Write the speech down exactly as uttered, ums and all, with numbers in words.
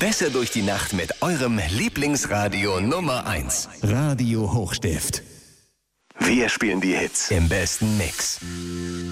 Besser durch die Nacht mit eurem Lieblingsradio Nummer eins. Radio Hochstift. Wir spielen die Hits im besten Mix.